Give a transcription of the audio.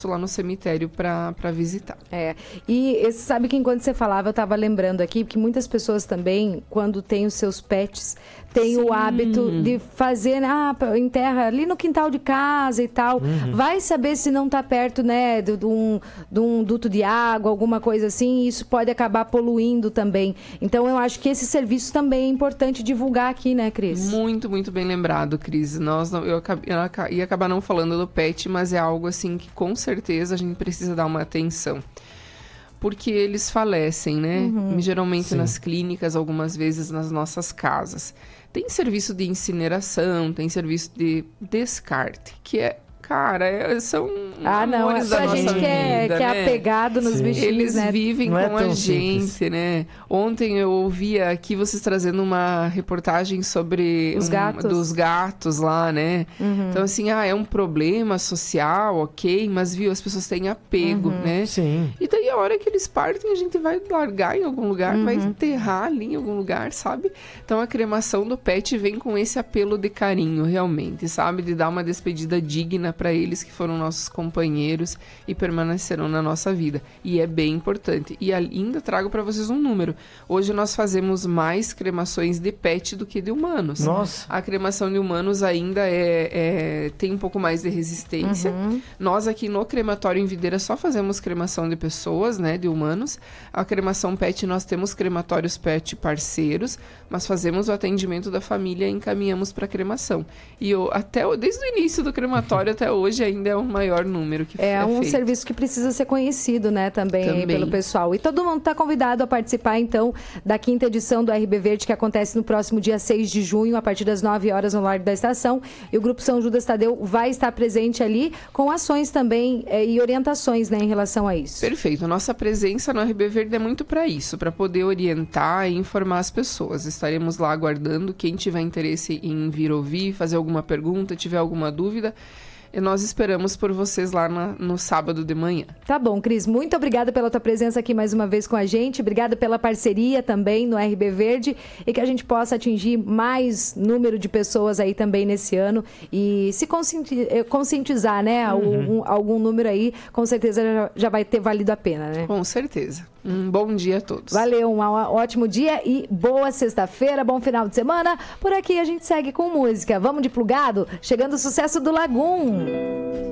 lá no cemitério para visitar. E sabe que enquanto você falava, eu estava lembrando aqui que muitas pessoas também, quando têm os seus pets, têm o hábito de fazer, enterra ali no quintal de casa e tal. Vai saber se não está perto, né, de um duto de água, alguma coisa assim, e isso pode acabar poluindo também. Então, eu acho que esse serviço também é importante divulgar aqui, né, Cris? Muito, muito bem lembrado, Cris. Eu ia acabar não falando do pet, mas é algo assim que com certeza a gente precisa dar uma atenção. Porque eles falecem, né? Geralmente nas clínicas, algumas vezes nas nossas casas. Tem serviço de incineração, tem serviço de descarte, que são amores da nossa vida, que é apegado nos bichinhos, eles né? vivem com a gente, né? Ontem eu ouvia aqui vocês trazendo uma reportagem sobre dos gatos lá, né? Então, assim, é um problema social, ok, mas as pessoas têm apego, né? Sim. E daí a hora que eles partem, a gente vai largar em algum lugar, vai enterrar ali em algum lugar, sabe? Então, a cremação do pet vem com esse apelo de carinho, realmente, sabe? De dar uma despedida digna para eles que foram nossos companheiros e permanecerão na nossa vida. E é bem importante. E ainda trago para vocês um número. Hoje nós fazemos mais cremações de pet do que de humanos. Nossa. A cremação de humanos ainda tem um pouco mais de resistência. Nós aqui no crematório em Videira só fazemos cremação de pessoas, né, de humanos. A cremação pet, nós temos crematórios pet parceiros, mas fazemos o atendimento da família e encaminhamos para cremação. E desde o início do crematório até hoje ainda é o maior número que é um feito. Serviço que precisa ser conhecido, né, também. Aí pelo pessoal. E todo mundo está convidado a participar, então, da 5ª edição do RB Verde, que acontece no próximo dia 6 de junho, a partir das 9 horas no Largo da Estação. E o Grupo São Judas Tadeu vai estar presente ali com ações também e orientações, né, em relação a isso. Perfeito. Nossa presença no RB Verde é muito para isso, para poder orientar e informar as pessoas. Estaremos lá aguardando quem tiver interesse em vir ouvir, fazer alguma pergunta, tiver alguma dúvida. E nós esperamos por vocês lá no sábado de manhã. Tá bom, Cris. Muito obrigada pela tua presença aqui mais uma vez com a gente. Obrigada pela parceria também no RB Verde e que a gente possa atingir mais número de pessoas aí também nesse ano e se conscientizar, né? Algum número aí, com certeza já vai ter valido a pena, né? Com certeza. Um bom dia a todos. Valeu, um ótimo dia e boa sexta-feira, bom final de semana. Por aqui a gente segue com música. Vamos de Plugado? Chegando o sucesso do Lagum.